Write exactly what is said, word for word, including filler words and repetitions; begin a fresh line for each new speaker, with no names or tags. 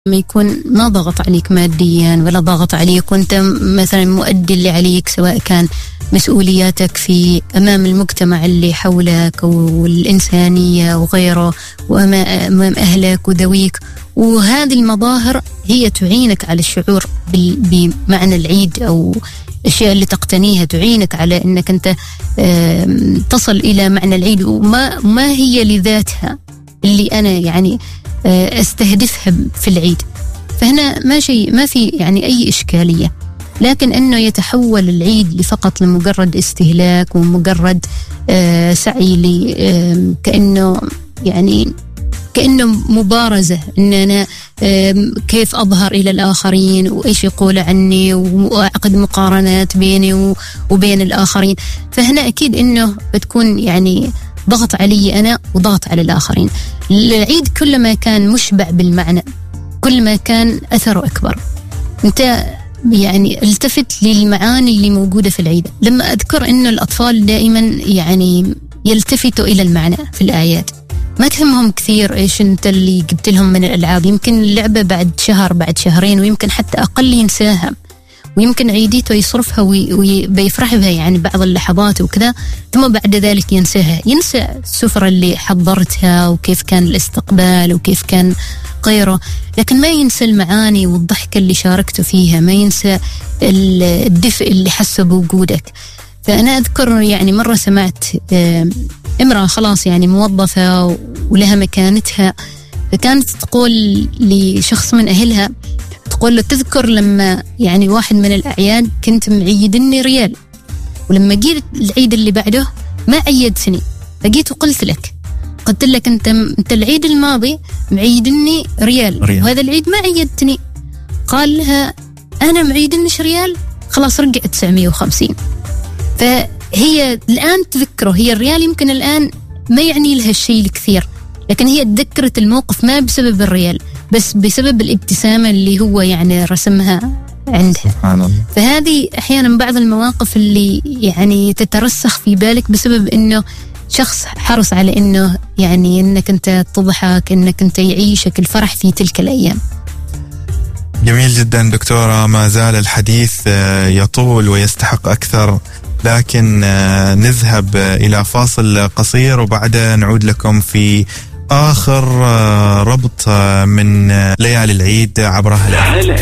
ما يكون ما ضغط عليك ماديا ولا ضغط عليك وانت مثلا مؤدي اللي عليك، سواء كان مسؤولياتك في أمام المجتمع اللي حولك والإنسانية وغيره وأمام أهلك وذويك. وهذه المظاهر هي تعينك على الشعور بمعنى العيد أو الأشياء اللي تقتنيها، تعينك على أنك أنت تصل إلى معنى العيد، وما ما هي لذاتها اللي أنا يعني استهدفها في العيد. فهنا ما شيء ما في يعني أي إشكالية، لكن أنه يتحول العيد لفقط لمجرد استهلاك ومجرد سعي لي كأنه يعني كأنه مبارزة إن أنا كيف أظهر إلى الآخرين وإيش يقول عني وأعقد مقارنات بيني وبين الآخرين. فهنا أكيد إنه بتكون يعني ضغط علي أنا وضغط على الآخرين. العيد كلما كان مشبع بالمعنى كل ما كان أثره أكبر. أنت يعني التفت للمعاني اللي موجودة في العيد. لما أذكر إنه الأطفال دائما يعني يلتفتوا إلى المعنى في الآيات، ما تهمهم كثير إيش أنت اللي جبت لهم من الألعاب. يمكن اللعبة بعد شهر بعد شهرين ويمكن حتى أقل ينساها، ويمكن عيديته يصرفها وبيفرح بها يعني بعض اللحظات وكذا، ثم بعد ذلك ينساها، ينسى السفرة اللي حضرتها وكيف كان الاستقبال وكيف كان غيره، لكن ما ينسى المعاني والضحكة اللي شاركته فيها، ما ينسى الدفء اللي حسه بوجودك. فأنا أذكر يعني مرة سمعت امرأة خلاص يعني موظفة ولها مكانتها، فكانت تقول لشخص من أهلها، تقول له تذكر لما يعني واحد من الأعياد كنت معيدني ريال، ولما جيت العيد اللي بعده ما عيدتني، فجيت وقلت لك قلت لك أنت أنت العيد الماضي معيدني ريال, ريال. وهذا العيد ما عيدتني. قال لها أنا معيدنيش ريال، خلاص رجع تسعمية وخمسين. فهي الآن تذكره، هي الريال يمكن الآن ما يعني لها الشيء الكثير، لكن هي تذكرت الموقف ما بسبب الريال بس بسبب الابتسامة اللي هو يعني رسمها عندها. سبحان الله. فهذه أحيانا بعض المواقف اللي يعني تترسخ في بالك بسبب إنه شخص حرص على إنه يعني إنك أنت تضحك، إنك أنت يعيشك الفرح في تلك الأيام.
جميل جدا دكتورة، ما زال الحديث يطول ويستحق أكثر، لكن نذهب إلى فاصل قصير وبعدها نعود لكم في آخر ربط من ليالي العيد عبر هلا.